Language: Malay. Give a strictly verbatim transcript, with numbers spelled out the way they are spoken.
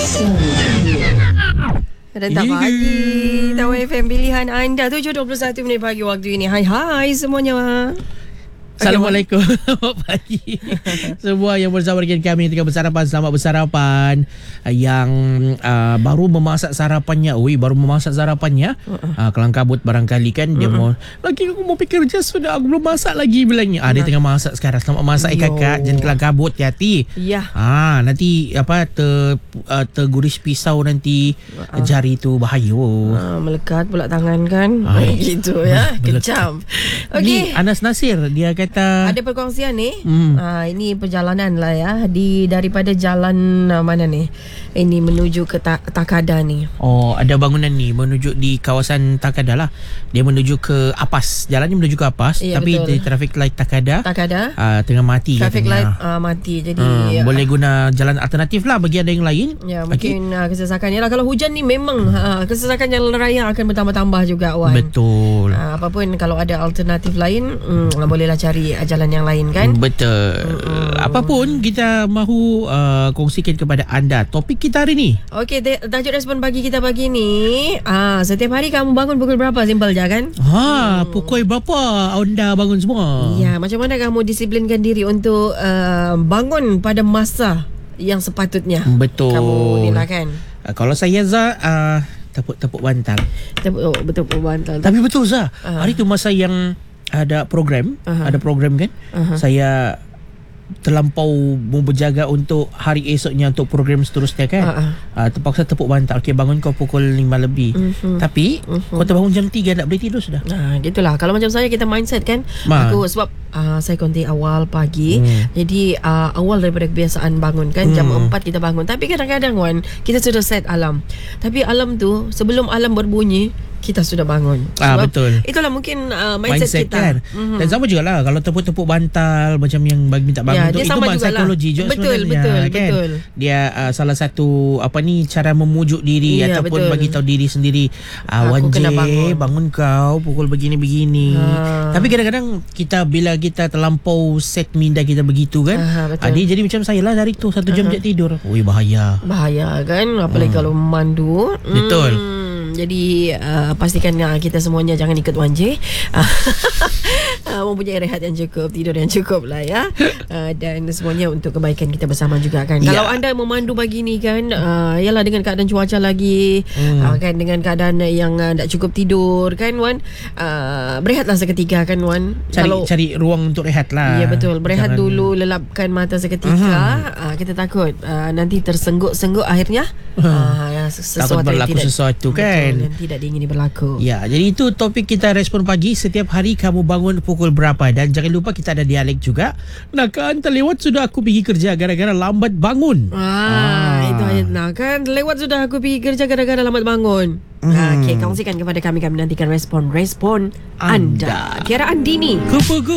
Datang pagi Tahu F M pilihan anda tujuh dua puluh satu minit pagi waktu ini. Hai hai semuanya. Assalamualaikum. Selamat pagi semua yang bersama dengan kami tengah bersarapan. Selamat bersarapan. Yang uh, baru memasak sarapannya, oi baru memasak sarapannya, uh-uh. uh, kelang kabut barangkali kan. Dia uh-uh. mau, lagi aku mau pergi kerja sudah, aku belum masak lagi bilangnya. Ah, dia tengah masak sekarang. Selamat masak eh kakak. Jangan kelang kabut, hati-hati. Ya. Ah, nanti apa ter, uh, terguris pisau nanti uh-uh. jari tu bahaya. Uh, melekat pula tangan kan. Ay. Gitu ya. Kejam. Okey. Anas Nasir dia kata ada perkongsian ni. Hmm. Uh, ini perjalanan lah ya, di daripada jalan uh, mana ni? Ini menuju ke ta- Takada ni. Oh, ada bangunan ni menuju di kawasan Takada lah. Dia menuju ke Apas. Jalannya menuju ke Apas, ya, tapi betul. Di traffic light Takada. Takada. Uh, tengah mati. Traffic katanya. light uh, mati. Jadi uh, ya. boleh guna jalan alternatif lah bagi ada yang lain. Ya, mungkin okay. uh, kesesakannya lah. Kalau hujan ni memang uh, kesesakan jalan raya akan bertambah-tambah juga, Wan. Betul. Uh, apapun kalau ada alternatif lain, um, bolehlah cari jalan yang lain kan. Betul. uh, Apapun kita mahu uh, kongsikan kepada anda topik kita hari ni. Okey, tajuk respon pagi kita pagi ni, ah, setiap hari kamu bangun pukul berapa? Simple je kan. Ha, hmm. Pukul berapa anda bangun semua? Ya, macam mana kamu disiplinkan diri untuk uh, bangun pada masa yang sepatutnya. Betul. Kamu ni lah kan. uh, Kalau saya Zah, uh, tepuk-tepuk bantal. Tepuk, oh, betul-betul bantal. Tapi betul Zah, uh. hari tu masa yang ada program, uh-huh. ada program kan, uh-huh. saya terlampau mau berjaga untuk hari esoknya, untuk program seterusnya kan. uh-huh. uh, Terpaksa tepuk bantal. Okay, bangun kau pukul lima lebih. uh-huh. Tapi uh-huh. kau terbangun jam tiga, nak boleh tidur sudah. Nah, gitulah. Kalau macam saya, kita mindset kan. Ma. Aku sebab uh, saya konti awal pagi, hmm. jadi uh, awal daripada kebiasaan bangun kan. hmm. Jam empat kita bangun. Tapi kadang-kadang Wan, kita sudah set alam. Tapi alam tu, sebelum alam berbunyi, kita sudah bangun. Ah, betul. Itulah mungkin uh, mindset, mindset kita kan. mm-hmm. Dan sama juga lah kalau tepuk-tepuk bantal macam yang bagi minta bangun, ya, tu, itu bahasa psikologi juga betul, sebenarnya. Betul, kan? betul. Dia uh, salah satu apa ni, cara memujuk diri, ya, ataupun betul. bagi tahu diri sendiri, uh, Wan J, bangun. bangun kau pukul begini-begini. Ha. Tapi kadang-kadang kita bila kita terlampau set minda kita begitu kan. Ha, uh, dia jadi macam saya lah hari tu satu jam je tidur. Oi, bahaya. Bahaya kan, apalagi hmm. kalau memandu. Betul. Hmm. Jadi uh, pastikan uh, kita semuanya jangan ikut Wan J. uh, Mempunyai rehat yang cukup, tidur yang cukup lah ya. uh, Dan semuanya untuk kebaikan kita bersama juga kan. yeah. Kalau anda memandu pagi ni kan, uh, yalah dengan keadaan cuaca lagi, hmm. uh, kan dengan keadaan yang uh, tak cukup tidur kan Wan, uh, berehatlah seketika kan Wan. Cari, Kalau, cari ruang untuk rehat lah. Ya betul, berehat jangan... dulu, lelapkan mata seketika. uh, Kita takut uh, nanti tersengguk-sengguk akhirnya uh, sesuatu takut berlaku tidak, sesuatu kan, yang tidak diingini berlaku. Ya, jadi itu topik kita respon pagi. Setiap hari kamu bangun pukul berapa? Dan jangan lupa kita ada dialek juga. Nak kan terlewat sudah aku pergi kerja gara-gara lambat bangun. Ah, ah. Itu ayat nak kan terlewat sudah aku pergi kerja gara-gara lambat bangun. Hmm. Ah, okay, kongsikan kepada kami, kami nantikan respon respon anda. anda. Tiara Andini. Kupu-kupu